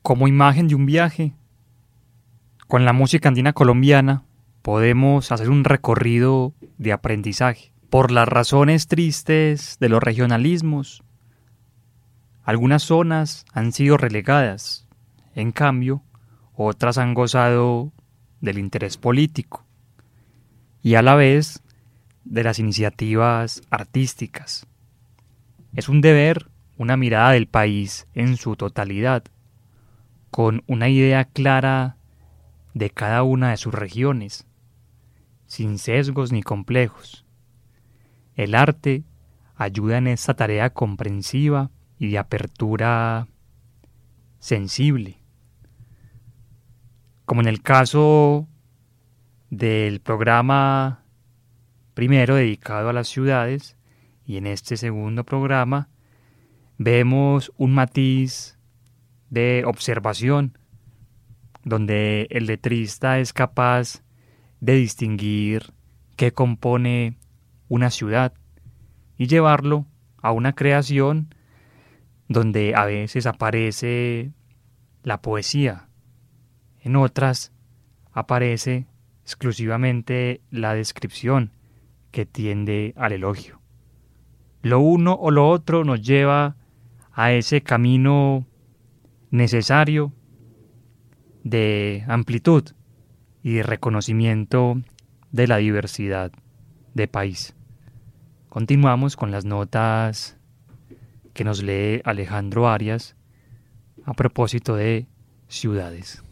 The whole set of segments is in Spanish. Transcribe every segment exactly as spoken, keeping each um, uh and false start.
Como imagen de un viaje, con la música andina colombiana podemos hacer un recorrido de aprendizaje por las razones tristes de los regionalismos. Algunas zonas han sido relegadas, en cambio, otras han gozado del interés político y a la vez de las iniciativas artísticas. Es un deber, una mirada del país en su totalidad, con una idea clara de cada una de sus regiones, sin sesgos ni complejos. El arte ayuda en esta tarea comprensiva y de apertura sensible. Como en el caso del programa primero dedicado a las ciudades, y en este segundo programa vemos un matiz de observación donde el letrista es capaz de distinguir qué compone una ciudad y llevarlo a una creación donde a veces aparece la poesía, en otras aparece exclusivamente la descripción que tiende al elogio. Lo uno o lo otro nos lleva a ese camino necesario de amplitud y de reconocimiento de la diversidad de país. Continuamos con las notas que nos lee Alejandro Arias a propósito de ciudades.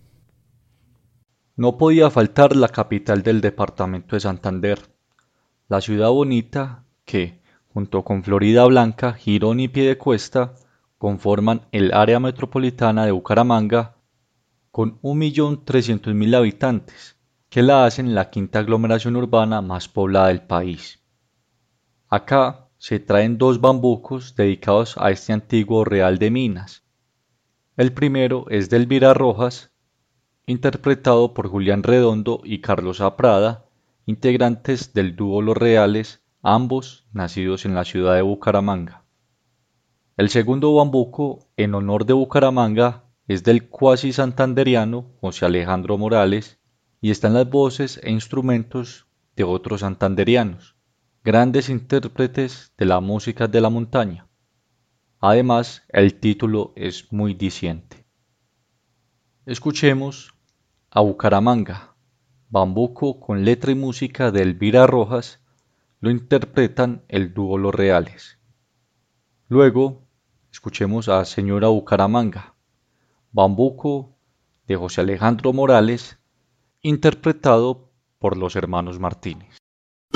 No podía faltar la capital del departamento de Santander, la ciudad bonita que, junto con Florida Blanca, Girón y Piedecuesta, conforman el área metropolitana de Bucaramanga, con un millón trescientos mil habitantes, que la hacen la quinta aglomeración urbana más poblada del país. Acá se traen dos bambucos dedicados a este antiguo Real de Minas. El primero es de Elvira Rojas, interpretado por Julián Redondo y Carlos A. Prada, integrantes del dúo Los Reales, ambos nacidos en la ciudad de Bucaramanga. El segundo bambuco, en honor de Bucaramanga, es del cuasi santanderiano José Alejandro Morales y están las voces e instrumentos de otros santanderianos, grandes intérpretes de la música de la montaña. Además, el título es muy diciente. Escuchemos a Bucaramanga, bambuco con letra y música de Elvira Rojas, lo interpretan el dúo Los Reales. Luego, escuchemos a Señora Bucaramanga, bambuco de José Alejandro Morales, interpretado por los hermanos Martínez.